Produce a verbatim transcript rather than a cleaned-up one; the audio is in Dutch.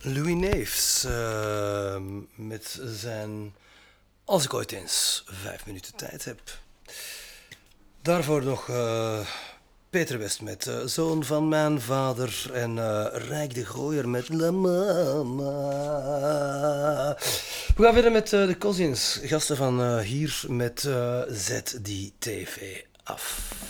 Louis Neefs uh, met zijn Als ik ooit eens vijf minuten tijd heb. Daarvoor nog uh, Peter West met uh, Zoon van mijn vader en uh, Rijk de Gooier met La Mama. We gaan verder met uh, de Cousins, gasten van uh, hier met uh, Zet die tv af.